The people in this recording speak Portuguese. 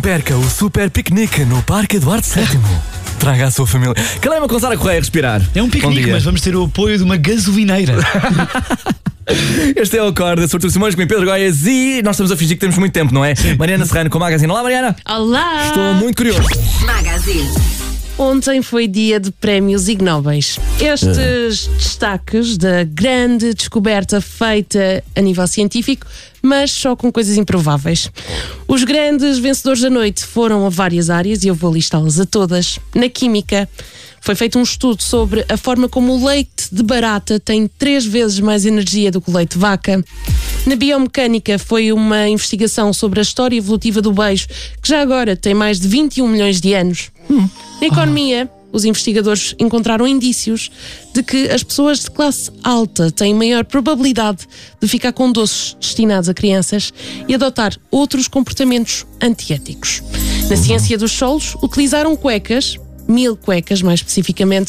perca o super piquenique no Parque Eduardo VII. Traga a sua família. Calema com Sara Correia a respirar. É um piquenique, mas vamos ter o apoio de uma gasolineira. Este é o Acorda, sou Artur Simões, comigo Pedro Goiás e nós estamos a fingir que temos muito tempo, não é? Sim. Mariana Serrano com o Magazine. Olá, Mariana. Olá. Estou muito curioso. Magazine. Ontem foi dia de prémios Ig Nobel. Estes destaques da grande descoberta feita a nível científico, mas só com coisas improváveis. Os grandes vencedores da noite foram a várias áreas e eu vou listá-las a todas. Na química, foi feito um estudo sobre a forma como o leite de barata tem 3 vezes mais energia do que o leite de vaca. Na biomecânica, foi uma investigação sobre a história evolutiva do beijo, que já agora tem mais de 21 milhões de anos. Na economia, os investigadores encontraram indícios de que as pessoas de classe alta têm maior probabilidade de ficar com doces destinados a crianças e adotar outros comportamentos antiéticos. Na ciência dos solos, utilizaram cuecas, 1000 cuecas mais especificamente,